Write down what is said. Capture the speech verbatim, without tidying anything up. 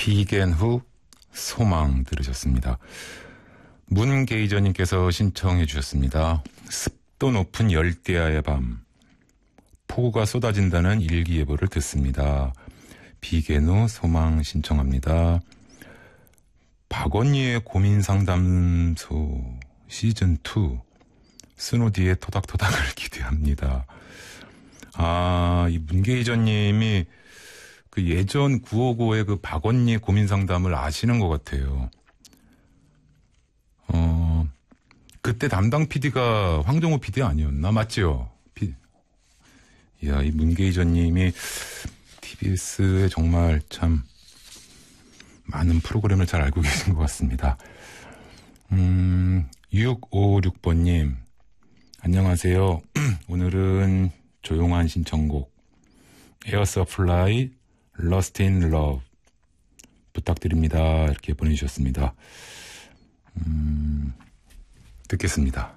비겐 후 소망 들으셨습니다. 문게이저님께서 신청해 주셨습니다. 습도 높은 열대야의 밤, 폭우가 쏟아진다는 일기예보를 듣습니다. 비겐 후 소망 신청합니다. 박언니의 고민상담소 시즌이 스노디의 토닥토닥을 기대합니다. 아, 이 문게이저님이 그 예전 구오구의 그 박언니 고민상담을 아시는 것 같아요. 어, 그때 담당 피디가 황정호 피디 아니었나? 맞지요? 피... 이야, 이 문게이저님이 티비에스에 정말 참 많은 프로그램을 잘 알고 계신 것 같습니다. 음, 육오육 번님, 안녕하세요. 오늘은 조용한 신청곡, 에어 서플라이, Lost in Love 부탁드립니다. 이렇게 보내주셨습니다. 음, 듣겠습니다.